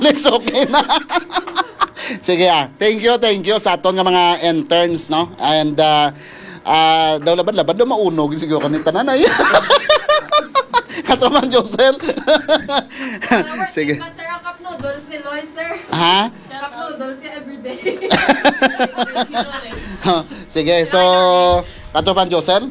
Let's okay na. Sige thank you sa aton nga mga interns, no? And daw labad-labad daw maunog siguro ni tananay. Kato man Josel. Sige. Sir, ang cup noodles ni Loy, sir. Ha? Cup noodles niya everyday. Sige, so kato man Josel.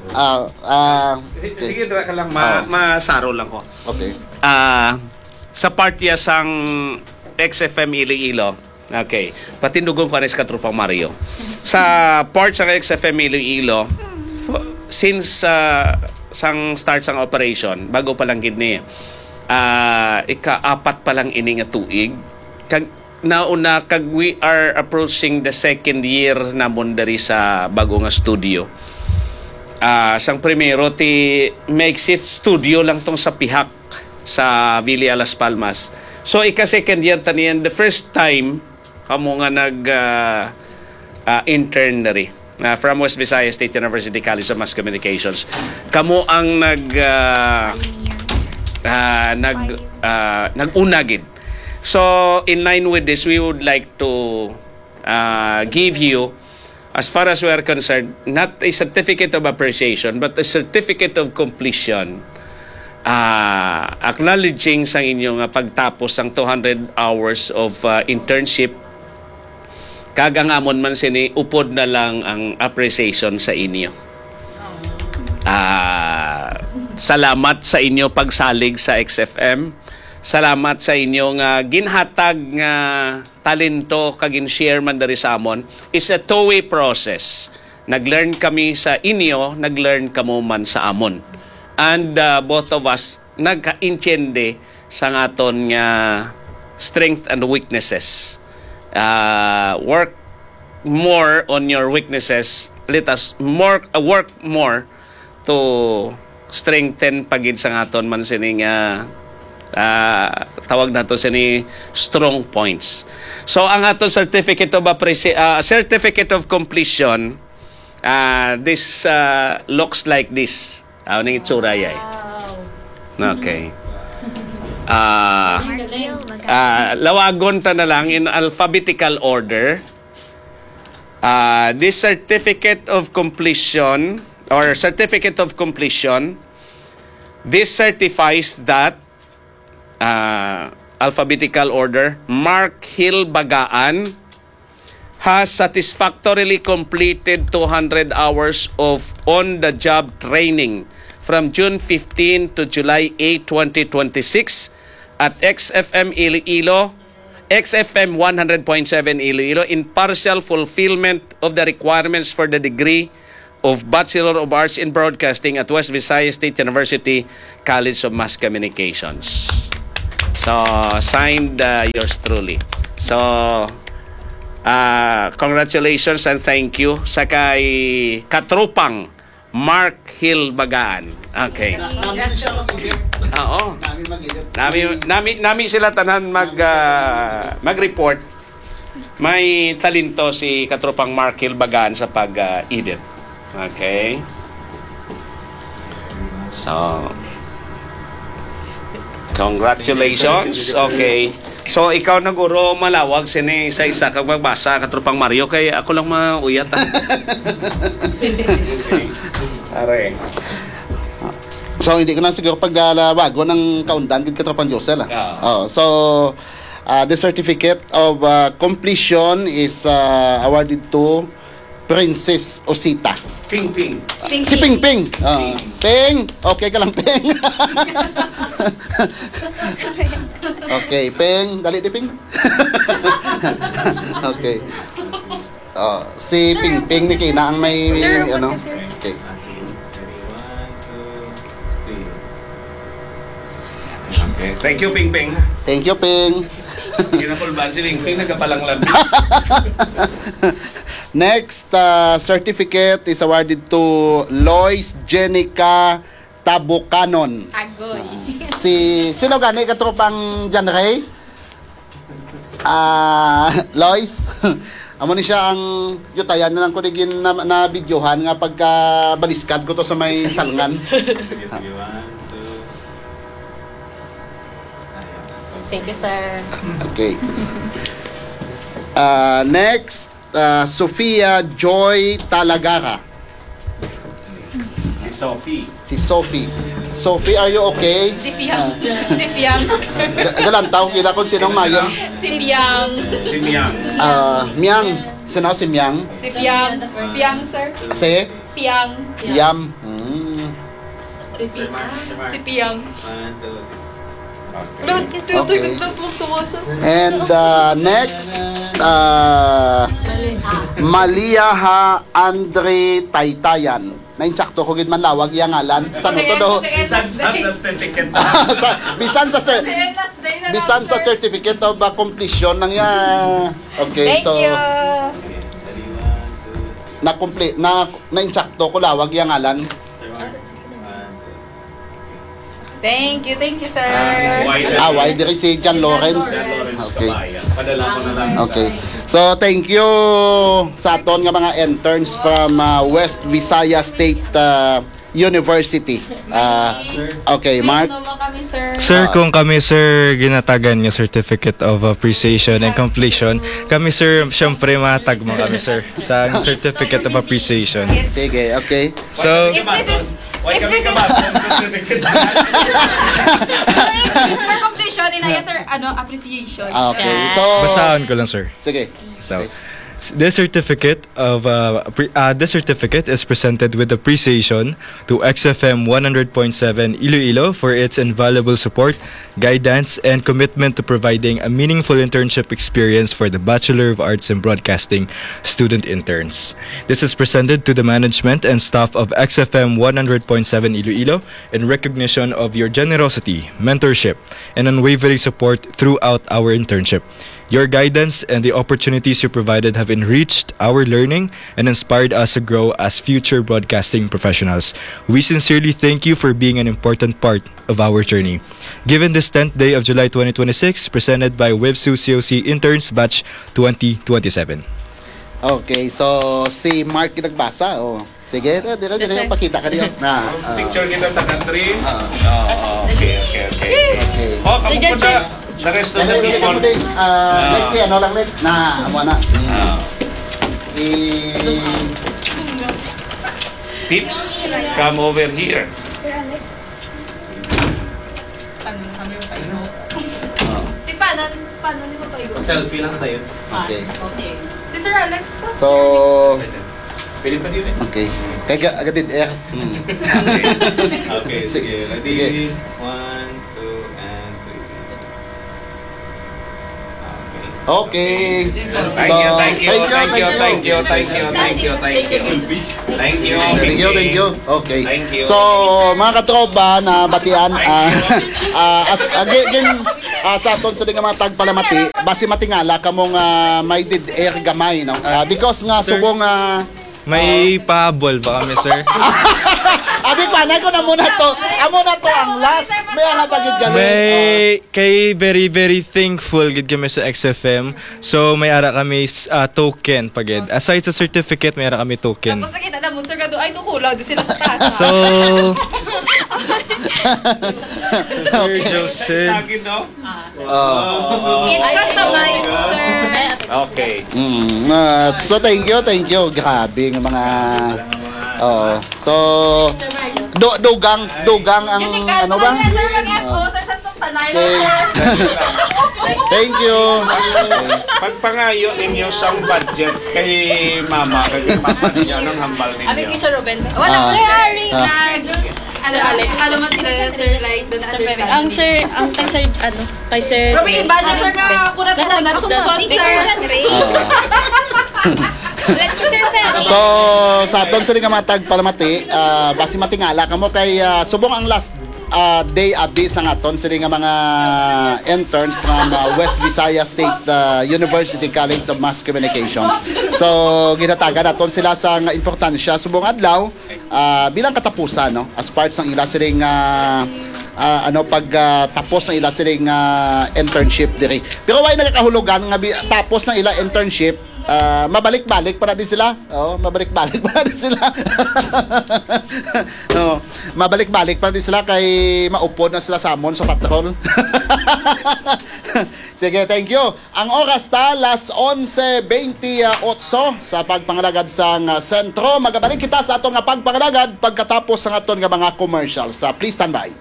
Sige, dira ka lang masaro lang ko. Okay. Sa partya sang XFM Iloilo. Okay. Patindugon ko anis katrupang Mario. Sa part sa XFM Iloilo, since sang start sang operation, bago pa lang gid ni ika-apat pa lang ini nga tuig. Kag nauna kag we are approaching the second year namon diri sa bago nga studio. Sang primero ti makeshift studio lang tong sa Pihak sa Villa Las Palmas. So ika-second year taniyan, the first time kamo nga nag intern diri from West Visayas State University College of Mass Communications. Kamo ang nag-unagid. So in line with this, we would like to give you, as far as we are concerned, not a certificate of appreciation but a certificate of completion, acknowledging sa inyong pagtapos ng 200 hours of internship. Kagangamon man sini upod na lang ang appreciation sa inyo. Salamat sa inyo pagsalig sa XFM. Salamat sa inyo nga ginhatag nga talento kag in-share man diri sa amon. Is a two-way process. Nag-learn kami sa inyo, nag-learn kamo man sa amon. And both of us nagka-intiende sa ngaton nga strength and weaknesses. Work more on your weaknesses. Let us work more to strengthen pagid sa ngaton man sining tawag nato sini strong points. So ang ato certificate of completion, this looks like this. Ning itsura yay. Okay. Lawagon ta na lang in alphabetical order. This certificate of completion this certifies that alphabetical order, Mark Hill Bagaan has satisfactorily completed 200 hours of on-the-job training from June 15 to July 8, 2026 at XFM Iloilo, XFM 100.7 Iloilo in partial fulfillment of the requirements for the degree of Bachelor of Arts in Broadcasting at West Visayas State University College of Mass Communications. So, signed yours truly. So, congratulations and thank you sa kay katrupang Mark Hill Bagaan. Okay. Namin siya mag-edit. Oo. Namin mag-edit. Nami sila tanan mag-report. May talento si katrupang Mark Hill Bagaan sa pag-edit. Okay. So, congratulations. Okay. So, ikaw na guro malawag sini sa isa kag magbasa katrupang Mario kay ako lang mauyat. Okay. Are. So hindi ko na siguro paglalabago ng kaundan gid katropang Josel. So the certificate of completion is awarded to Princess Osita. Ping. Si Ping. Ping. Okay ka lang, Ping. Okay, Ping. Dali di, Ping. Okay. Si Ping ni Kina ang may ano. Okay. Okay. Thank you, Ping. Thank you, Ping. Kinapulban si Ping nagkapalang. Next certificate is awarded to Lois Jenica Tabucanon. Agoy. Sino gani katropang Jan Ray? Lois. Amo ni siya ang yutayan na lang ko digin na videohan nga pagka baliskad ko to sa may salngan. Thank you, sir. Okay. Next, Sofia Joy Talagara. Si Sophie. Si Sophie. Sophie, are you okay? Si Piang. Si Piang, sir. Galantaw kila kung sinong mayo. Si Piang. Si Miang. Miang. Sino si Miang? Si Piang. Piang, sir. Si Piang. Yam. Si Piang. Okay. And next, Maliaha Andre Taytayan. Naintsakto ko gid man lawag iya ngalan. Sa to do? Bisan sa certificate. Bisan sa certificate of completion nang ya. Okay, Thank so you. na-complete na-insakto ko lawag iya ngalan. Thank you, sir. Why diri si John Lawrence. Okay. Padala ko na lang. Okay. So thank you sa aton nga mga interns from West Visayas State University. Okay, Mark. Ano mo kami, sir? Sir, kung kami sir ginatagan yung Certificate of Appreciation and Completion, kami sir, syempre matag mo kami sir sa Certificate of Appreciation. Sige, okay. So, If this is Why If kami this is- ka ba? Certificate. for completion, inaya, sir, appreciation. Okay. So basahan ko lang sir. sige. So, this certificate is presented with appreciation to XFM 100.7 Iloilo for its invaluable support, guidance, and commitment to providing a meaningful internship experience for the Bachelor of Arts in Broadcasting student interns. This is presented to the management and staff of XFM 100.7 Iloilo in recognition of your generosity, mentorship, and unwavering support throughout our internship. Your guidance and the opportunities you provided have enriched our learning and inspired us to grow as future broadcasting professionals. We sincerely thank you for being an important part of our journey. Given this 10th day of July 2026, presented by WebSU COC Interns Batch 2027. Okay, so si Mark yung nagbasa. Oh. Sige, dire pakita ka diyo. Na. Picture kita sa country. Ah. Okay. Okay. Oh, kamu punta the rest of the people. Next ano lang next na amo na. Pips, come over here. Paano di ba paigo? Selfie lang tayo. Okay. Si Sir Alex po. So, Pwede pa din eh. okay. Kaya agad din air. Okay, sige. Ready? Sige. 1, 2, and 3. Okay. Okay. Thank you. Okay. Thank you. So, mga katropa na batian, again, sa aton sa mga tagpalamati, basi matingala kamong may did air gamay, no? Because nga subong May pahabol ba kami sir? abi panay ko na muna to. Amo na to ang last. May nga pagid kami. May kay very thankful gid kami sa XFM. So may ara kami token pagid. Aside sa certificate, may ara kami token. Tapos nakita na mo, Sir Gado, ay tukulaw, di sila sa kasa. So Sir Joseph. Sagin, no? It's customized, sir. Okay. So thank you. Grabe ng mga so dugang ang Unical ano po ba? na, sir, mag-FO, sir, sa sumpanay. Okay. Thank you. Pagpangayo ninyo sa budget kay mama, kasi mama ninyo, anong hambal ninyo? Sir Ruben. Walang Ah. nangyari ano man sila, sir, like, don't Ang understand. sir, ang kay sir, kay sir. Pero may iba na, sir, nga kunat-kunat, sumutot, sir. Sir Ferry. So sa aton sa mga tagpalamati, basi matingala kamo kay subong ang last day abi sa aton sa mga interns from West Visayas State University College of Mass Communications. So ginatagan naton sila sa nga importansya subong adlaw bilang katapusan, no, as part ng ila siring pag tapos ng ila siring internship diri. Pero why nagakahulugan nga tapos ng ila internship, mabalik-balik para din sila. Mabalik-balik para din sila. Mabalik-balik para din sila kay maupod na sila sa amon sa patrol. Sige, thank you. Ang oras ta, las 11:28 sa pagpangalagad sa sentro. Magabalik kita sa atong nga pagpangalagad pagkatapos sa aton nga mga commercials. Please stand by.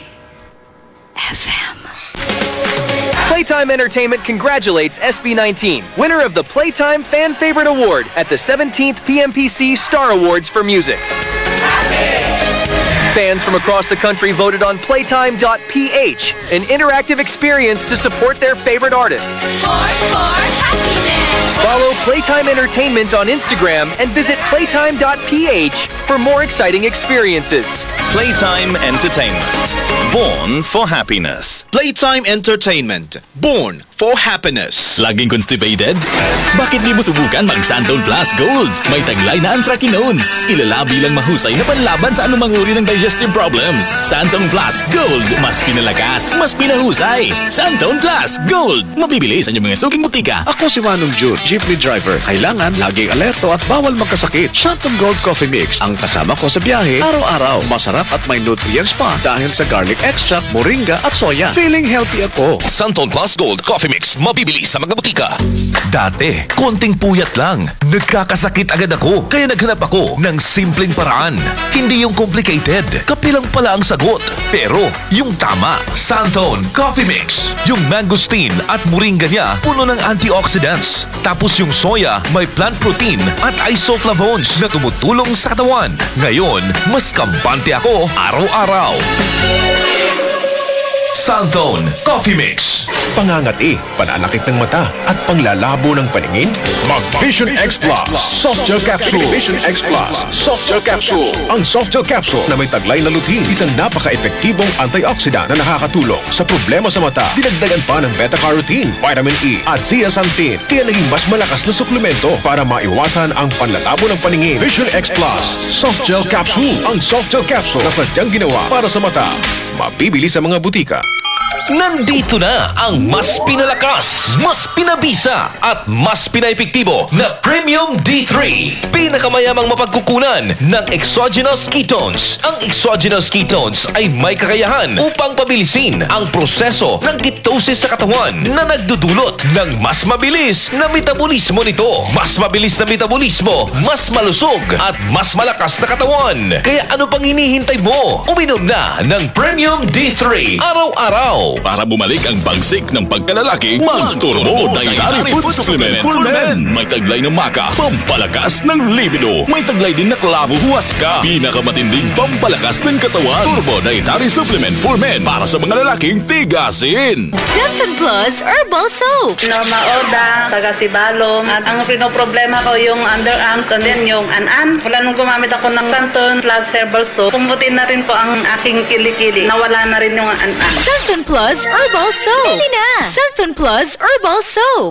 Playtime Entertainment congratulates SB19, winner of the Playtime Fan Favorite Award at the 17th PMPC Star Awards for Music. Fans from across the country voted on Playtime.ph, an interactive experience to support their favorite artist. Follow Playtime Entertainment on Instagram and visit Playtime.ph for more exciting experiences. Playtime Entertainment. Born for happiness. Playtime Entertainment. Born for happiness. Laging constipated? Bakit di mo subukan mag-Santon Plus Gold? May taglay na anthracinones. Kilala bilang mahusay na panlaban sa anumang uri ng digestive problems. Santon Plus Gold. Mas pinalakas, mas pinahusay. Santon Plus Gold. Mabibili sa inyong mga suking butika. Ako si Manong Jude, jeepney driver. Kailangan laging alerto at bawal magkasakit. Santon Gold Coffee Mix ang kasama ko sa biyahe araw-araw. Masarap at may nutrients pa dahil sa garlic extract, moringa at soya. Feeling healthy ako. Santon Plus Gold Coffee Mix. Mabibili sa mga butika. Dati, konting puyat lang. Nagkakasakit agad ako. Kaya naghanap ako ng simpleng paraan. Hindi yung complicated. Kapilang pala ang sagot. Pero, yung tama. Santon Coffee Mix. Yung mangosteen at moringa niya puno ng antioxidants. Tapos yung soya may plant protein at isoflavones na tumutulong sa katawan. Ngayon, mas kampante ako araw-araw. Santon Coffee Mix. Pangangati, pananakit ng mata at panglalabo ng paningin? Mag Vision X Plus Soft Gel Capsule. Vision X Plus Soft Gel Capsule. Ang Soft Gel Capsule na may taglay na lutein, isang napaka-epektibong antioxidant na nakakatulong sa problema sa mata. Dinagdagan pa ng beta-carotene, vitamin E at zeaxanthin, kaya naging mas malakas na suplemento para maiwasan ang panlalabo ng paningin. Vision X Plus Soft Gel Capsule. Ang Soft Gel Capsule na sadyang ginawa para sa mata. Mabibili sa mga butika. Nandito na ang mas pinalakas, mas pinabisa at mas pinaepektibo na Premium D3. Pinakamayamang mapagkukunan ng exogenous ketones. Ang exogenous ketones ay may kakayahan upang pabilisin ang proseso ng ketosis sa katawan na nagdudulot ng mas mabilis na metabolismo nito. Mas mabilis na metabolismo, mas malusog at mas malakas na katawan. Kaya ano pang hinihintay mo? Uminom na ng Premium D3 araw-araw. Para bumalik ang bagsik ng pagkalalaki, mag-Turbo Dietary Food Supplement for Men. May taglay ng maka, pampalakas ng libido. May taglay din na klavo huwaska, pinakamatinding pampalakas ng katawan. Turbo Dietary Supplement for Men para sa mga lalaking tigasin. Santon Plus Herbal Soap. Norma Oda, taga Sibalom. At ang pinoproblema ko yung underarms and then yung an-an. Wala nung gumamit ako ng Santon Plus Herbal Soap. Pumutin na rin po ang aking kilikili. Nawala na rin yung an-an. Santon Plus Herbal Soap. Bili na! Santon Plus Herbal Soap.